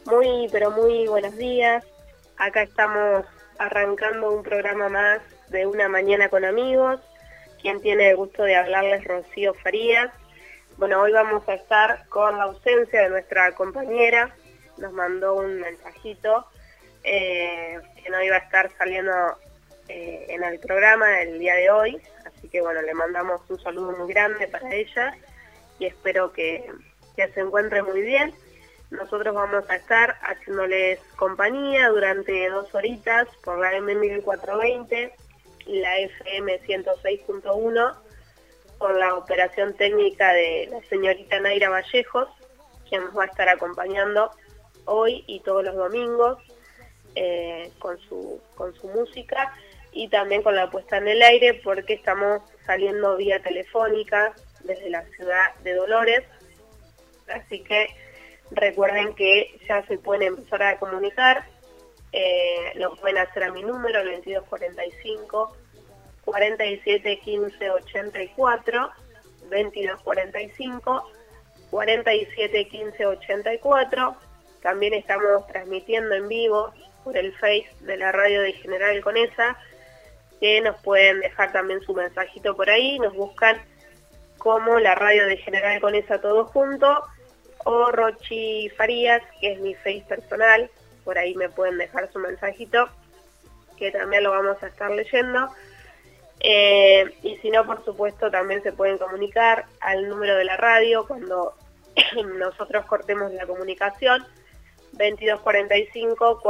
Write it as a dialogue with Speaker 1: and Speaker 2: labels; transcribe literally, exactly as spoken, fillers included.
Speaker 1: Muy, pero muy buenos días. Acá estamos arrancando un programa más de Una Mañana con Amigos. Quien tiene el gusto de hablarles, Rocío Farías. Bueno, hoy vamos a estar con la ausencia de nuestra compañera. Nos mandó un mensajito eh, que no iba a estar saliendo eh, en el programa el día de hoy. Así que bueno, le mandamos un saludo muy grande para ella y espero que, que se encuentre muy bien. Nosotros vamos a estar haciéndoles compañía durante dos horitas por la M mil cuatrocientos veinte y la F M ciento seis punto uno con la operación técnica de la señorita Naira Vallejos, quien nos va a estar acompañando hoy y todos los domingos eh, con su, con su música y también con la puesta en el aire, porque estamos saliendo vía telefónica desde la ciudad de Dolores, así que recuerden que ya se pueden empezar a comunicar, eh, lo pueden hacer a mi número, el veintidós cuarenta y cinco, cuarenta y siete quince ochenta y cuatro, veintidós cuarenta y cinco, cuarenta y siete quince ochenta y cuatro. También estamos transmitiendo en vivo por el Face de la radio de General Conesa, que nos pueden dejar también su mensajito por ahí, nos buscan como la radio de General Conesa todo junto, o Rochi Farías, que es mi Face personal, por ahí me pueden dejar su mensajito, que también lo vamos a estar leyendo. Eh, y si no, por supuesto, también se pueden comunicar al número de la radio cuando nosotros cortemos la comunicación, veintidós cuarenta y cinco,